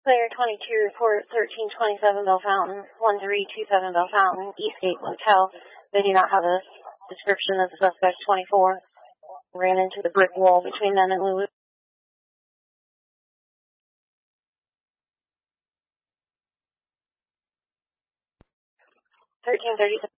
Player 22, report 1327 Bell Fountain, 1327 Bell Fountain, Eastgate Motel. They do not have a description of the suspect. 24 ran into the brick wall between them and Lulu. 1337.